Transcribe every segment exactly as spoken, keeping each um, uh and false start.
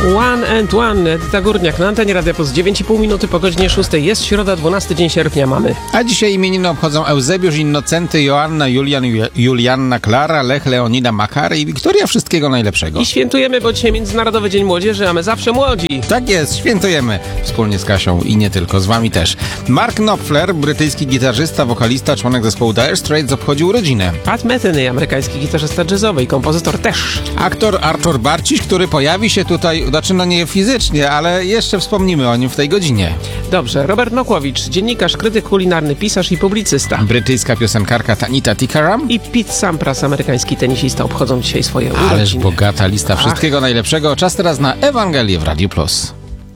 One and One, Edyta Górniak na antenie Radia Plus. dziewięć i pół minuty po godzinie szóstej. Jest środa, dwunasty dzień sierpnia mamy. A dzisiaj imieniny obchodzą Eusebiusz, Innocenty, Joanna, Julian, Julianna, Klara, Lech, Leonida, Makary i Wiktoria. Wszystkiego najlepszego. I świętujemy, bo dzisiaj Międzynarodowy Dzień Młodzieży, a my zawsze młodzi. Tak jest, świętujemy. Wspólnie z Kasią i nie tylko, z wami też. Mark Knopfler, brytyjski gitarzysta, wokalista, członek zespołu Dire Straits, obchodził urodzinę. Pat Metheny, amerykański gitarzysta jazzowy i kompozytor też. Aktor Artur Barciś, który pojawi się tutaj, znaczy no nie fizycznie, ale jeszcze wspomnimy o nim w tej godzinie. Dobrze, Robert Nokłowicz, dziennikarz, krytyk kulinarny, pisarz i publicysta. Brytyjska piosenkarka Tanita Tikaram I Pete Sampras, amerykański tenisista, obchodzą dzisiaj swoje urodziny. Ależ bogata lista. Ach. Wszystkiego najlepszego. Czas teraz na Ewangelię w Radiu Plus.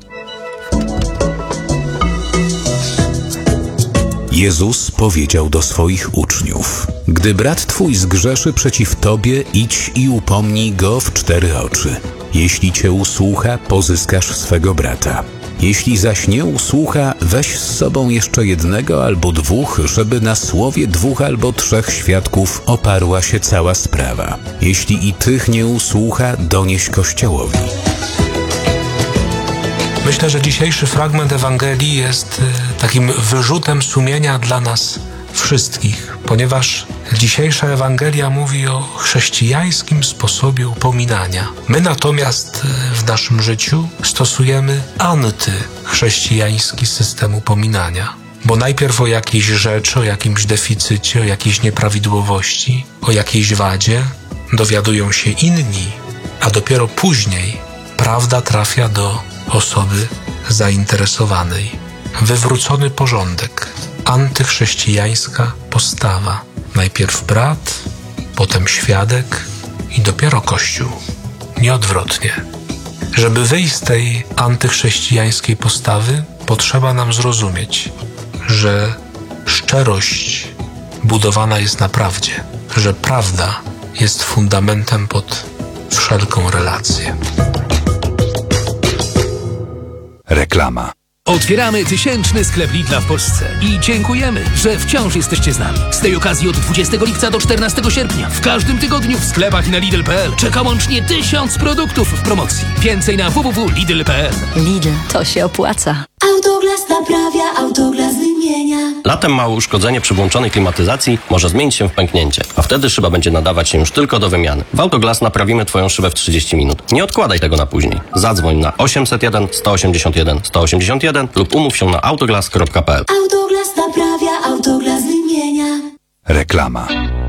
Jezus powiedział do swoich uczniów: gdy brat twój zgrzeszy przeciw tobie, idź i upomnij go w cztery oczy. Jeśli cię usłucha, pozyskasz swego brata. Jeśli zaś nie usłucha, weź z sobą jeszcze jednego albo dwóch, żeby na słowie dwóch albo trzech świadków oparła się cała sprawa. Jeśli i tych nie usłucha, donieś Kościołowi. Myślę, że dzisiejszy fragment Ewangelii jest takim wyrzutem sumienia dla nas wszystkich, ponieważ dzisiejsza Ewangelia mówi o chrześcijańskim sposobie upominania. My natomiast w naszym życiu stosujemy antychrześcijański system upominania. Bo najpierw o jakiejś rzeczy, o jakimś deficycie, o jakiejś nieprawidłowości, o jakiejś wadzie dowiadują się inni, a dopiero później prawda trafia do osoby zainteresowanej. Wywrócony porządek, antychrześcijańska postawa. Najpierw brat, potem świadek i dopiero Kościół. Nieodwrotnie. Żeby wyjść z tej antychrześcijańskiej postawy, potrzeba nam zrozumieć, że szczerość budowana jest na prawdzie, że prawda jest fundamentem pod wszelką relację. Reklama. Otwieramy tysięczny sklep Lidla w Polsce i dziękujemy, że wciąż jesteście z nami. Z tej okazji od dwudziestego lipca do czternastego sierpnia w każdym tygodniu w sklepach i na Lidl kropka p l czeka łącznie tysiąc produktów w promocji. Więcej na w w w kropka lidl kropka p l. Lidl, to się opłaca. Autoglas naprawia, Autoglas wymienia. Latem małe uszkodzenie przy włączonej klimatyzacji może zmienić się w pęknięcie, a wtedy szyba będzie nadawać się już tylko do wymiany. W Autoglas naprawimy Twoją szybę w trzydzieści minut. Nie odkładaj tego na później. Zadzwoń na osiemset jeden sto osiemdziesiąt jeden sto osiemdziesiąt jeden lub umów się na autoglas kropka p l. Autoglas naprawia, Autoglas wymienia. Reklama.